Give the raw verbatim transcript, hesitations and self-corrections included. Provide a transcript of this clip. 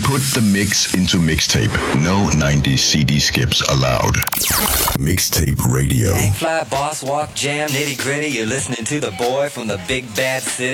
Put the mix into mixtape. No nineties C D skips allowed. Mixtape radio. Hang fly, boss walk, jam, nitty gritty. You're listening to the boy from the big bad city.